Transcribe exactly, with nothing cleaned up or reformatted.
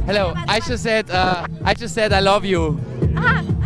Hello. I just said uh, I just said I love you. Ah,